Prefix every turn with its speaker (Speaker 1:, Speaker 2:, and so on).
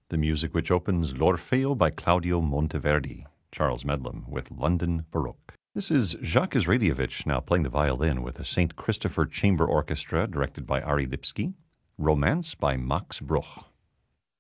Speaker 1: The music which opens L'Orfeo by Claudio Monteverdi, Charles Medlem with London Baroque. This is Jacques Radievich now playing the violin with the St. Christopher Chamber Orchestra directed by Ari Lipski, Romance by Max Bruch.